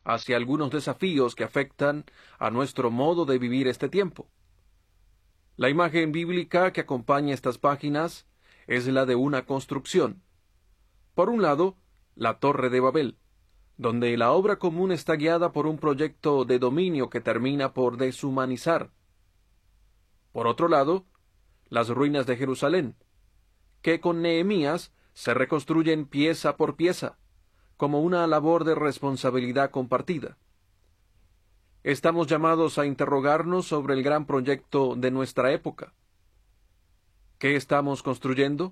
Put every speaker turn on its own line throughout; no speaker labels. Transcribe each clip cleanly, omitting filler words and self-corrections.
hacia algunos desafíos que afectan a nuestro modo de vivir este tiempo. La imagen bíblica que acompaña estas páginas es la de una construcción. Por un lado, la Torre de Babel, donde la obra común está guiada por un proyecto de dominio que termina por deshumanizar. Por otro lado, las ruinas de Jerusalén, que con Nehemías se reconstruyen pieza por pieza, como una labor de responsabilidad compartida. Estamos llamados a interrogarnos sobre el gran proyecto de nuestra época. ¿Qué estamos construyendo?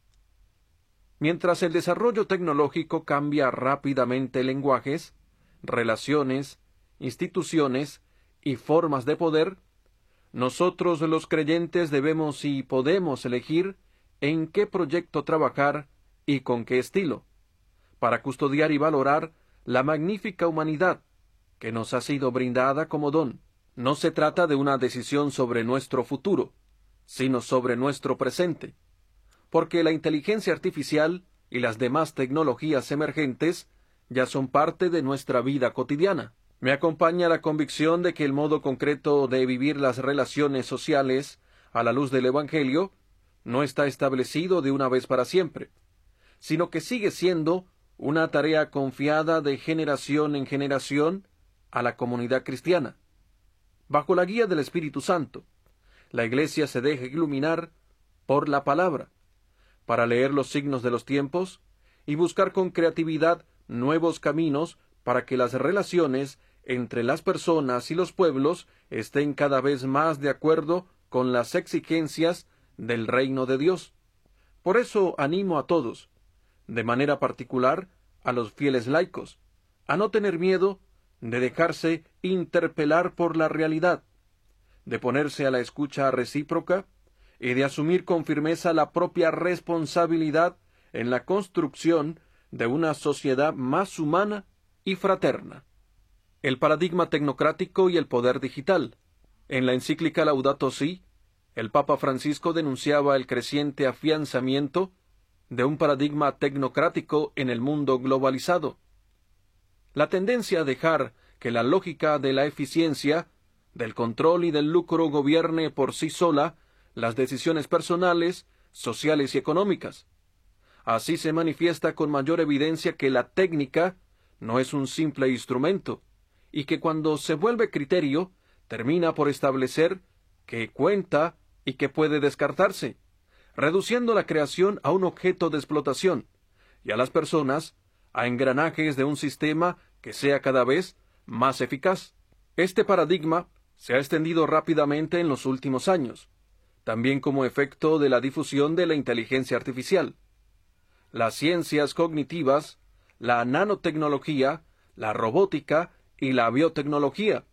Mientras el desarrollo tecnológico cambia rápidamente lenguajes, relaciones, instituciones y formas de poder, nosotros los creyentes debemos y podemos elegir en qué proyecto trabajar y con qué estilo, para custodiar y valorar la magnífica humanidad que nos ha sido brindada como don. No se trata de una decisión sobre nuestro futuro, sino sobre nuestro presente, porque la inteligencia artificial y las demás tecnologías emergentes ya son parte de nuestra vida cotidiana. Me acompaña la convicción de que el modo concreto de vivir las relaciones sociales a la luz del Evangelio no está establecido de una vez para siempre, sino que sigue siendo una tarea confiada de generación en generación a la comunidad cristiana. Bajo la guía del Espíritu Santo, la Iglesia se deja iluminar por la palabra, para leer los signos de los tiempos y buscar con creatividad nuevos caminos para que las relaciones entre las personas y los pueblos estén cada vez más de acuerdo con las exigencias del reino de Dios. Por eso animo a todos, de manera particular a los fieles laicos, a no tener miedo de dejarse interpelar por la realidad, de ponerse a la escucha recíproca y de asumir con firmeza la propia responsabilidad en la construcción de una sociedad más humana y fraterna. El paradigma tecnocrático y el poder digital. En la encíclica Laudato Si, el Papa Francisco denunciaba el creciente afianzamiento de un paradigma tecnocrático en el mundo globalizado. La tendencia a dejar que la lógica de la eficiencia, del control y del lucro gobierne por sí sola las decisiones personales, sociales y económicas. Así se manifiesta con mayor evidencia que la técnica no es un simple instrumento, y que cuando se vuelve criterio, termina por establecer que cuenta y que puede descartarse, reduciendo la creación a un objeto de explotación, y a las personas a engranajes de un sistema que sea cada vez más eficaz. Este paradigma se ha extendido rápidamente en los últimos años, también como efecto de la difusión de la inteligencia artificial. Las ciencias cognitivas, la nanotecnología, la robótica y la biotecnología.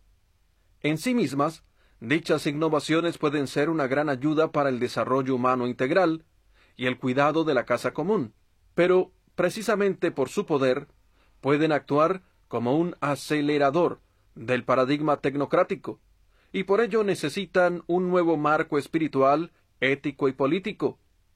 En sí mismas, dichas innovaciones pueden ser una gran ayuda para el desarrollo humano integral y el cuidado de la casa común, pero, precisamente por su poder, pueden actuar como un acelerador del paradigma tecnocrático, y por ello necesitan un nuevo marco espiritual, ético y político.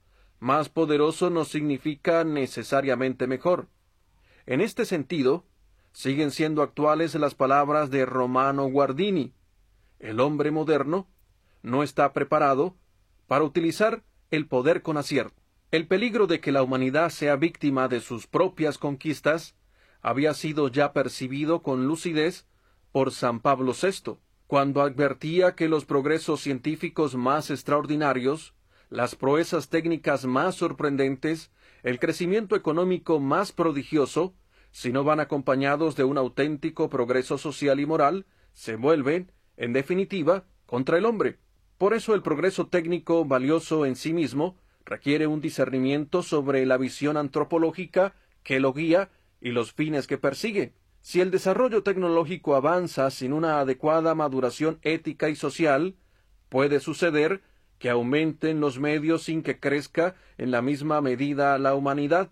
Más poderoso no significa necesariamente mejor. En este sentido, siguen siendo actuales las palabras de Romano Guardini: el hombre moderno no está preparado para utilizar el poder con acierto. El peligro de que la humanidad sea víctima de sus propias conquistas había sido ya percibido con lucidez por San Pablo VI, cuando advertía que los progresos científicos más extraordinarios, las proezas técnicas más sorprendentes, el crecimiento económico más prodigioso, si no van acompañados de un auténtico progreso social y moral, se vuelven, en definitiva, contra el hombre. Por eso el progreso técnico valioso en sí mismo requiere un discernimiento sobre la visión antropológica que lo guía y los fines que persigue. Si el desarrollo tecnológico avanza sin una adecuada maduración ética y social, puede suceder que aumenten los medios sin que crezca en la misma medida la humanidad.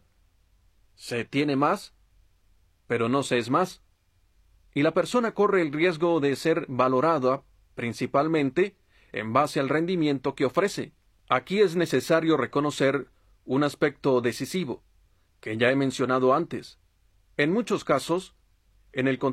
Se tiene más, pero no se es más. Y la persona corre el riesgo de ser valorada, principalmente, en base al rendimiento que ofrece. Aquí es necesario reconocer un aspecto decisivo, que ya he mencionado antes. En muchos casos, en el